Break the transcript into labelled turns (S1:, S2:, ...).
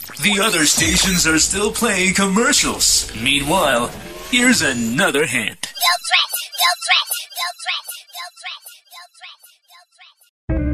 S1: The other stations are still playing commercials. Meanwhile, here's another hint.
S2: No threat! No threat! No threat! No threat! No threat! No threat!